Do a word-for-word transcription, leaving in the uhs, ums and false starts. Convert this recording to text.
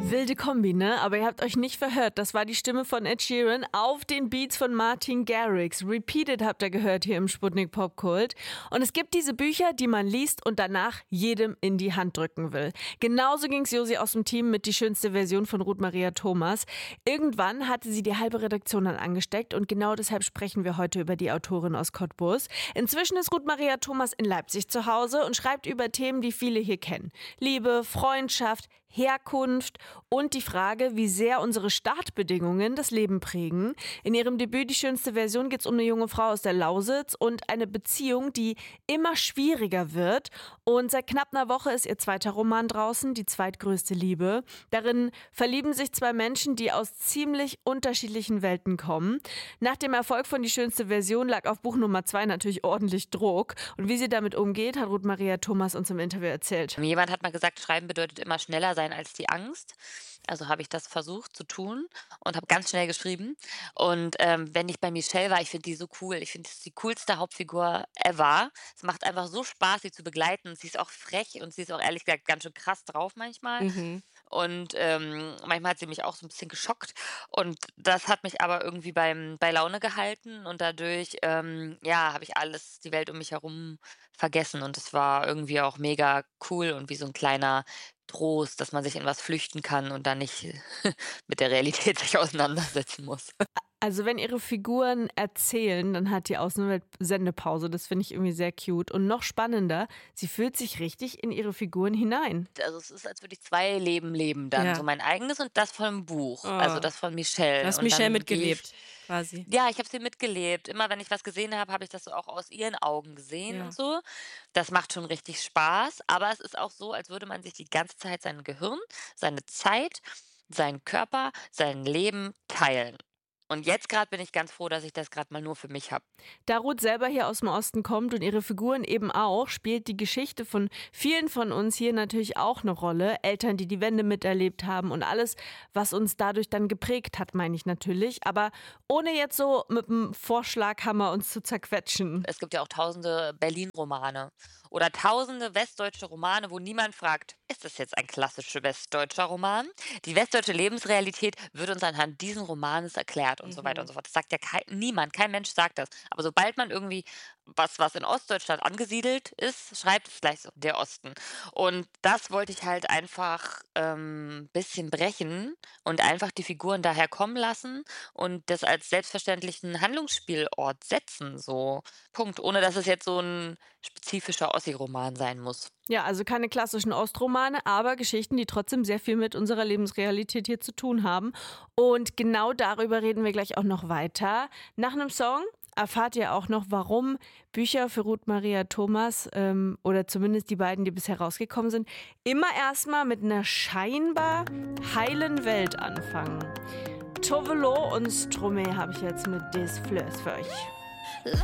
Wilde Kombi, ne? Aber ihr habt euch nicht verhört. Das war die Stimme von Ed Sheeran auf den Beats von Martin Garrix. Repeated habt ihr gehört hier im Sputnik Popkult. Und es gibt diese Bücher, die man liest und danach jedem in die Hand drücken will. Genauso ging es Josi aus dem Team mit Die schönste Version von Ruth Maria Thomas. Irgendwann hatte sie die halbe Redaktion dann angesteckt und genau deshalb sprechen wir heute über die Autorin aus Cottbus. Inzwischen ist Ruth Maria Thomas in Leipzig zu Hause und schreibt über Themen, die viele hier kennen. Liebe, Freundschaft, Herkunft und die Frage, wie sehr unsere Startbedingungen das Leben prägen. In ihrem Debüt Die schönste Version geht es um eine junge Frau aus der Lausitz und eine Beziehung, die immer schwieriger wird. Und seit knapp einer Woche ist ihr zweiter Roman draußen, Die zweitgrößte Liebe. Darin verlieben sich zwei Menschen, die aus ziemlich unterschiedlichen Welten kommen. Nach dem Erfolg von Die schönste Version lag auf Buch Nummer zwei natürlich ordentlich Druck. Und wie sie damit umgeht, hat Ruth Maria Thomas uns im Interview erzählt. Jemand hat mal gesagt, Schreiben bedeutet immer schneller sein als die Angst. Also habe ich das versucht zu tun und habe ganz schnell geschrieben. Und ähm, wenn ich bei Michelle war, ich finde die so cool. Ich finde, sie ist die coolste Hauptfigur ever. Es macht einfach so Spaß, sie zu begleiten. Sie ist auch frech und sie ist auch ehrlich gesagt ganz schön krass drauf manchmal. Mhm. Und ähm, manchmal hat sie mich auch so ein bisschen geschockt. Und das hat mich aber irgendwie beim, bei Laune gehalten. Und dadurch, ähm, ja, habe ich alles, die Welt um mich herum vergessen. Und es war irgendwie auch mega cool und wie so ein kleiner Trost, dass man sich in was flüchten kann und dann nicht mit der Realität sich auseinandersetzen muss. Also wenn ihre Figuren erzählen, dann hat die Außenwelt Sendepause. Das finde ich irgendwie sehr cute. Und noch spannender, sie fühlt sich richtig in ihre Figuren hinein. Also es ist, als würde ich zwei Leben leben dann. Ja. So mein eigenes und das vom Buch. Oh. Also das von Michelle. Du hast Und Michelle dann mitgelebt, gehe quasi. ich, ja, ich habe sie mitgelebt. Immer wenn ich was gesehen habe, habe ich das so auch aus ihren Augen gesehen Ja. und so. Das macht schon richtig Spaß. Aber es ist auch so, als würde man sich die ganze Zeit sein Gehirn, seine Zeit, seinen Körper, sein Leben teilen. Und jetzt gerade bin ich ganz froh, dass ich das gerade mal nur für mich habe. Da Ruth selber hier aus dem Osten kommt und ihre Figuren eben auch, spielt die Geschichte von vielen von uns hier natürlich auch eine Rolle. Eltern, die die Wende miterlebt haben und alles, was uns dadurch dann geprägt hat, meine ich natürlich. Aber ohne jetzt so mit dem Vorschlaghammer uns zu zerquetschen. Es gibt ja auch tausende Berlin-Romane oder tausende westdeutsche Romane, wo niemand fragt, ist das jetzt ein klassischer westdeutscher Roman? Die westdeutsche Lebensrealität wird uns anhand diesen Romanes erklärt und so weiter und so fort. Das sagt ja kei niemand, kein Mensch sagt das. Aber sobald man irgendwie was, was in Ostdeutschland angesiedelt ist, schreibt es gleich so, der Osten. Und das wollte ich halt einfach ein ähm, bisschen brechen und einfach die Figuren daher kommen lassen und das als selbstverständlichen Handlungsspielort setzen, so Punkt. Ohne dass es jetzt so ein spezifischer Ossi-Roman sein muss. Ja, also keine klassischen Ostromane, aber Geschichten, die trotzdem sehr viel mit unserer Lebensrealität hier zu tun haben. Und genau darüber reden wir gleich auch noch weiter. Nach einem Song erfahrt ihr auch noch, warum Bücher für Ruth Maria Thomas ähm, oder zumindest die beiden, die bisher rausgekommen sind, immer erstmal mit einer scheinbar heilen Welt anfangen. Tovelo und Stromae habe ich jetzt mit Des Fleurs für euch.